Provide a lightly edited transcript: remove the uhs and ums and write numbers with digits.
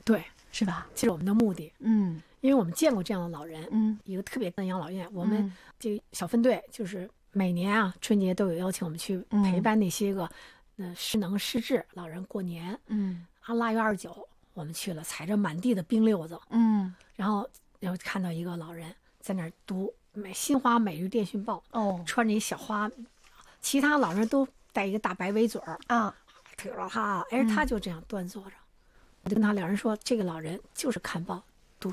对， 是吧？ 这是我们的目的。 嗯因为我们见过这样的老人， 嗯一个特别大的养老院，我们这小分队就是每年啊春节都有邀请我们去陪伴那些个失能失智老人过年。腊月29我们去了，踩着满地的冰溜子，然后看到一个老人在那儿读新华每日电讯报，穿着一小花，其他老人都戴一个大白围嘴儿啊，特别他，他就这样端坐着。我就跟他两人说，这个老人就是看报